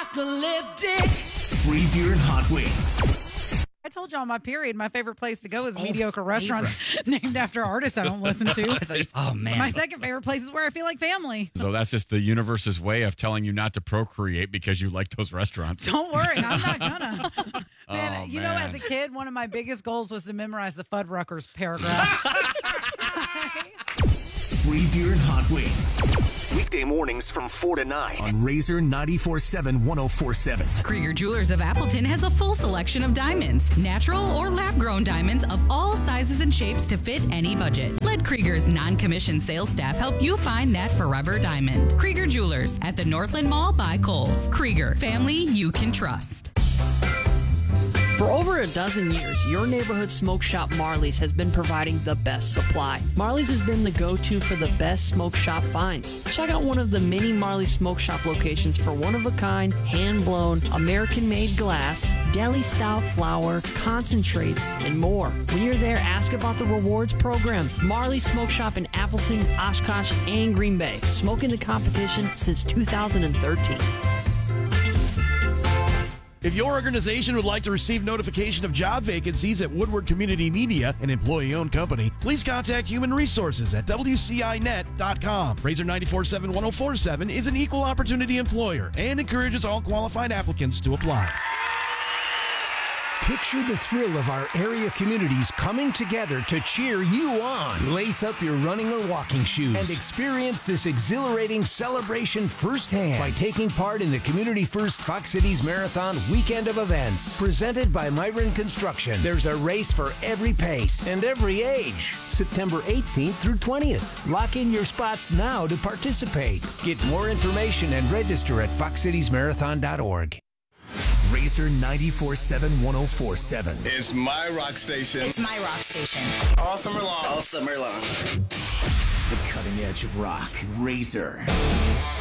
apocalyptic. Free beer and hot wings. I told you on my period, my favorite place to go is mediocre restaurants named after artists I don't listen to. Oh, man. My second favorite place is where I feel like family. So that's just the universe's way of telling you not to procreate because you like those restaurants. Don't worry, I'm not gonna. Man, Oh, you know, man. as a kid, one of my biggest goals was to memorize the Fuddruckers paragraph. Free beer and hot wings. Weekday mornings from 4 to 9 on Razor 94.7 1047. Krieger Jewelers of Appleton has a full selection of diamonds, natural or lab-grown diamonds of all sizes and shapes to fit any budget. Let Krieger's non-commissioned sales staff help you find that forever diamond. Krieger Jewelers at the Northland Mall by Kohl's. Krieger, family you can trust. For over a dozen years, your neighborhood smoke shop Marley's has been providing the best supply. Marley's has been the go-to for the best smoke shop finds. Check out one of the many Marley's smoke shop locations for one-of-a-kind, hand-blown, American-made glass, deli-style flour, concentrates, and more. When you're there, ask about the rewards program. Marley's Smoke Shop in Appleton, Oshkosh, and Green Bay. Smoking the competition since 2013. If your organization would like to receive notification of job vacancies at Woodward Community Media, an employee-owned company, please contact Human Resources at WCINet.com. Razor 94.7 1047 is an equal opportunity employer and encourages all qualified applicants to apply. Picture the thrill of our area communities coming together to cheer you on. Lace up your running or walking shoes and experience this exhilarating celebration firsthand by taking part in the Community First Fox Cities Marathon Weekend of Events. Presented by Myron Construction, there's a race for every pace and every age. September 18th through 20th. Lock in your spots now to participate. Get more information and register at foxcitiesmarathon.org. Razor 94.7 1047. It's my rock station. It's my rock station. All summer long. All summer long. The cutting edge of rock. Razor.